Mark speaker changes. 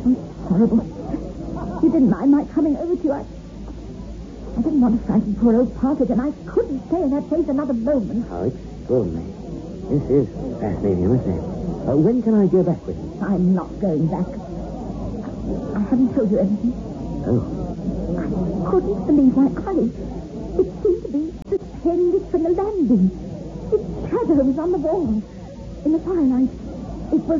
Speaker 1: it's horrible. You didn't mind my coming over to you. I didn't want to frighten poor old Parker, and I couldn't stay in that place another moment.
Speaker 2: How extraordinary. This is fascinating, I must say. When can I go back with you?
Speaker 1: I'm not going back. I haven't told you anything.
Speaker 2: Oh.
Speaker 1: I couldn't believe my eyes. It seemed to be suspended from the landing. Its shadow was on the wall. In the firelight, it was